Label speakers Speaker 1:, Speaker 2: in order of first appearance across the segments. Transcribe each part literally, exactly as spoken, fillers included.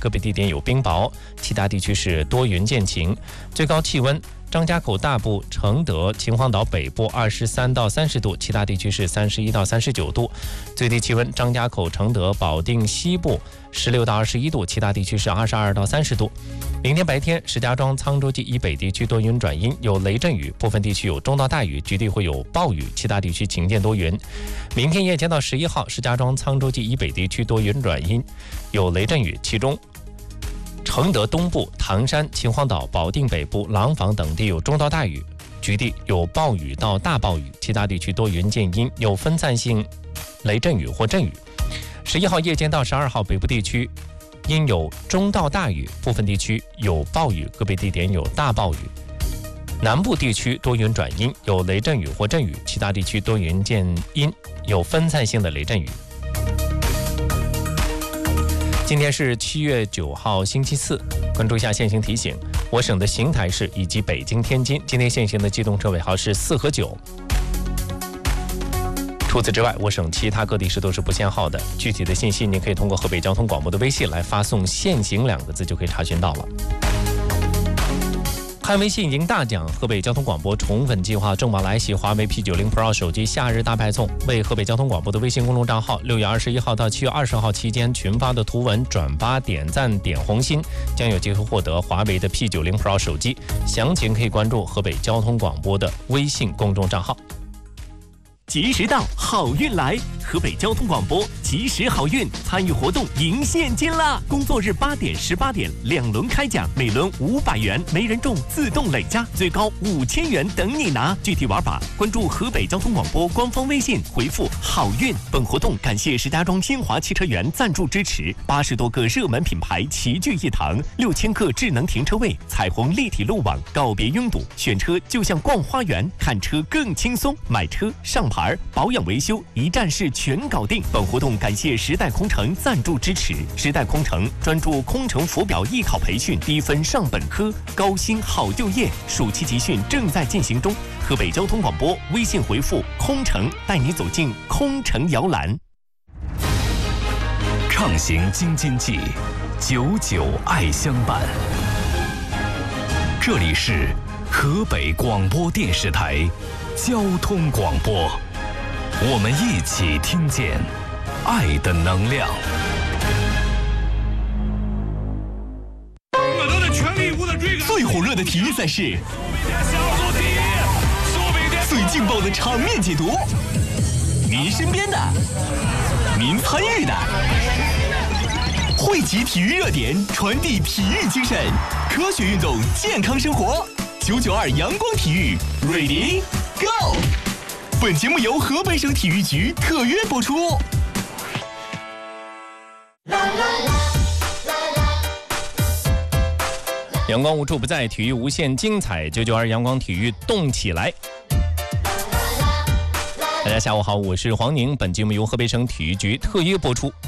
Speaker 1: 个别地点有冰雹，其他地区是多云见晴。最高气温，张家口大部、承德、秦皇岛北部二十三到三十度，其他地区是三十一到三十九度。最低气温，张家口、承德、保定西部十六到二十一度，其他地区是二十二到三十度。明天白天，石家庄、沧州及以北地区多云转阴，有雷阵雨，部分地区有中到大雨，局地会有暴雨，其他地区晴间多云。明天夜间到十一号，石家庄、沧州及以北地区多云转阴，有雷阵雨，其中承德东部、唐山、秦皇岛、保定北部、廊坊等地有中到大雨，局地有暴雨到大暴雨，其他地区多云见阴，有分散性雷阵雨或阵雨。十一号夜间到十二号，北部地区因有中到大雨，部分地区有暴雨，个别地点有大暴雨。南部地区多云转阴，有雷阵雨或阵雨，其他地区多云见阴，有分散性的雷阵雨。今天是七月九号星期四，关注一下现行提醒。我省的邢台市以及北京、天津今天现行的机动车尾号是四和九。除此之外，我省其他各地市都是不限号的。具体的信息您可以通过河北交通广播的微信来发送限行两个字就可以查询到了。看微信赢大奖，河北交通广播宠粉计划正往来袭，华为 P 九十 Pro 手机夏日大派送，为河北交通广播的微信公众账号六月二十一号到七月二十号期间群发的图文转发点赞点红心，将有机会获得华为的 P 九十 Pro 手机。详情可以关注河北交通广播的微信公众账号。
Speaker 2: 及时到，好运来！河北交通广播及时好运参与活动赢现金啦！工作日八点、十八点两轮开奖，每轮五百元，没人中自动累加，最高五千元等你拿。具体玩法，关注河北交通广播官方微信，回复“好运”。本活动感谢石家庄新华汽车园赞助支持，八十多个热门品牌齐聚一堂，六千个智能停车位，彩虹立体路网，告别拥堵，选车就像逛花园，看车更轻松，买车上牌保养维修一站式全搞定。本活动感谢时代空乘赞助支持。时代空乘专注空乘浮表艺考培训，低分上本科，高薪好就业。暑期集训正在进行中。河北交通广播微信回复空乘，带你走进空乘摇篮。
Speaker 3: 畅行京津冀，久久爱相伴。这里是河北广播电视台交通广播，我们一起听见爱的能量。
Speaker 4: 我都在全力以赴的追赶
Speaker 2: 最火热的体育赛事，最劲爆的场面解读，您身边的，您参与的，汇集体育热点，传递体育精神，科学运动，健康生活。九九二阳光体育 ，Ready Go！ 本节目由河北省体育局特约播出。
Speaker 1: 阳光无处不在，体育无限精彩。九九二阳光体育动起来！大家下午好，我是黄宁。本节目由河北省体育局特约播出。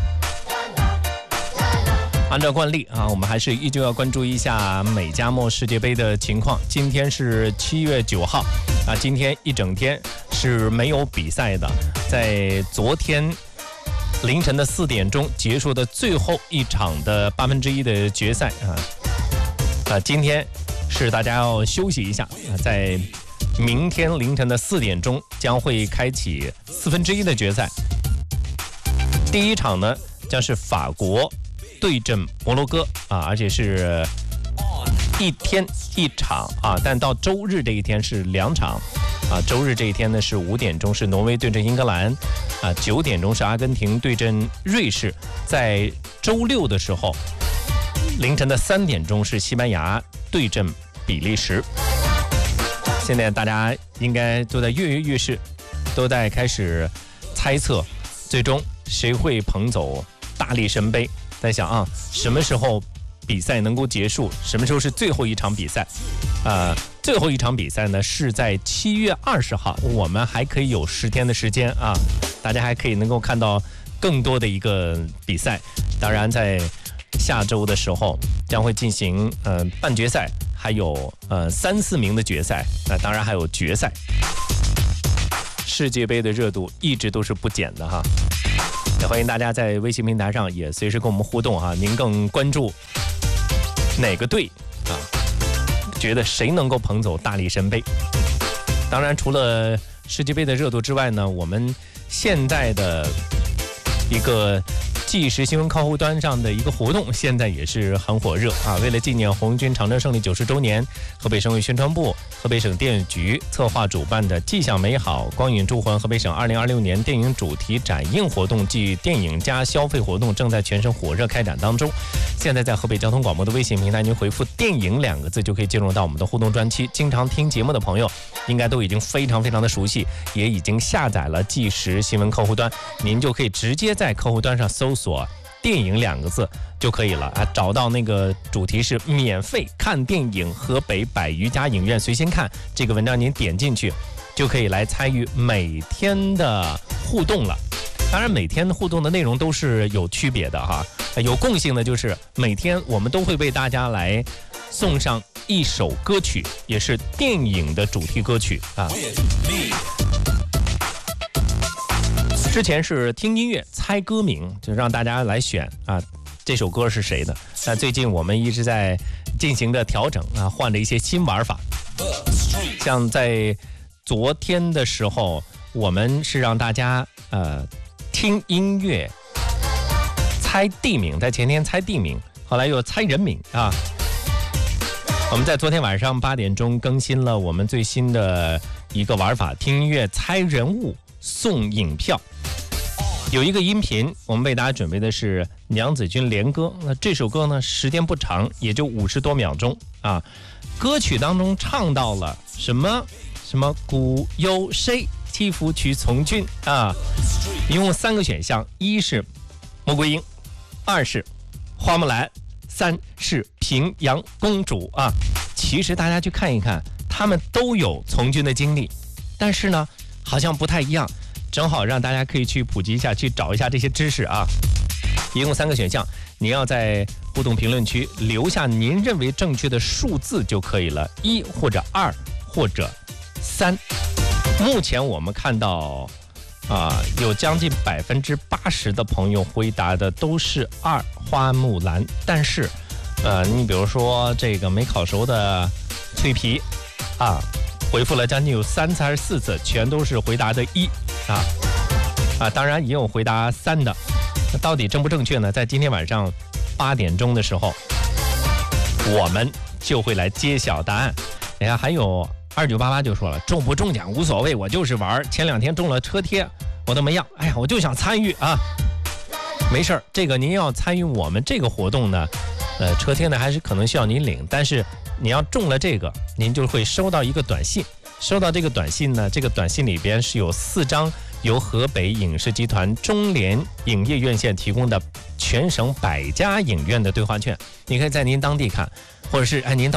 Speaker 1: 按照惯例啊，我们还是依旧要关注一下美加墨世界杯的情况。今天是七月九号啊，今天一整天是没有比赛的。在昨天凌晨的四点钟结束的最后一场的八分之一的决赛啊，啊，今天是大家要休息一下啊，在明天凌晨的四点钟将会开启四分之一的决赛。第一场呢将是法国对阵摩洛哥啊，而且是一天一场啊，但到周日这一天是两场啊。周日这一天呢是五点钟是挪威对阵英格兰啊，九点钟是阿根廷对阵瑞士，在周六的时候凌晨的三点钟是西班牙对阵比利时。现在大家应该都在跃跃欲试，都在开始猜测最终谁会捧走大力神杯。在想啊，什么时候比赛能够结束？什么时候是最后一场比赛？呃，最后一场比赛呢是在七月二十号，我们还可以有十天的时间啊，大家还可以能够看到更多的一个比赛。当然，在下周的时候将会进行呃半决赛，还有呃三四名的决赛，那、呃、当然还有决赛。世界杯的热度一直都是不减的哈。 也欢迎大家在微信平台上也随时跟我们互动哈。您更关注哪个队啊？觉得谁能够捧走大力神杯？当然，除了世界杯的热度之外呢，我们现在的一个即时新闻客户端上的一个活动，现在也是很火热啊！为了纪念红军长征胜利九十周年，河北省委宣传部、河北省电影局策划主办的“迹象美好，光影铸魂”河北省二零二六年电影主题展映活动暨电影加消费活动正在全省火热开展当中。现在在河北交通广播的微信平台，您回复“电影”两个字就可以进入到我们的互动专区。经常听节目的朋友，应该都已经非常非常的熟悉，也已经下载了即时新闻客户端，您就可以直接在客户端上搜索电影两个字就可以了啊！找到那个主题是免费看电影，河北百余家影院随心看这个文章，您点进去就可以来参与每天的互动了。当然，每天互动的内容都是有区别的哈，有共性的就是每天我们都会为大家来送上一首歌曲，也是电影的主题歌曲啊。之前是听音乐猜歌名，就让大家来选啊，这首歌是谁的。但最近我们一直在进行着调整啊，换了一些新玩法。像在昨天的时候，我们是让大家呃听音乐猜地名，在前天猜地名，后来又猜人名啊。我们在昨天晚上八点钟更新了我们最新的一个玩法，听音乐猜人物送影票。有一个音频，我们为大家准备的是娘子军联歌。那这首歌呢，时间不长，也就五十多秒钟啊。歌曲当中唱到了什么什么古有谁替父去从军啊？一共三个选项，一是穆桂英，二是花木兰，三是平阳公主啊。其实大家去看一看，他们都有从军的经历，但是呢，好像不太一样。正好让大家可以去普及一下，去找一下这些知识啊。一共三个选项，您要在互动评论区留下您认为正确的数字就可以了，一或者二或者三。目前我们看到啊，有将近百分之八十的朋友回答的都是二花木兰，但是呃，你比如说这个没烤熟的脆皮啊，回复了将近有三次还是四次，全都是回答的一啊啊，当然也有回答三的，那到底正不正确呢？在今天晚上八点钟的时候，我们就会来揭晓答案。你看，还有二九八八就说了，中不中奖无所谓，我就是玩。前两天中了车贴，我都没要，哎呀，我就想参与啊。没事儿，这个您要参与我们这个活动呢，呃，车贴呢还是可能需要您领，但是你要中了这个，您就会收到一个短信。收到这个短信呢，这个短信里边是有四张由河北影视集团中联影业院线提供的全省百家影院的兑换券，你可以在您当地看，或者是哎您到